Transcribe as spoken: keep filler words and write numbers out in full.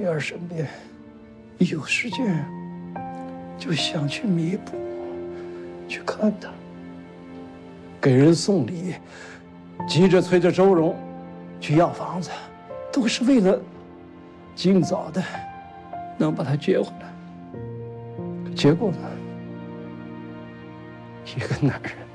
女儿身边，一有时间就想去弥补，去看她，给人送礼，急着催着周荣去要房子，都是为了尽早的能把她接回来。结果呢，一个男人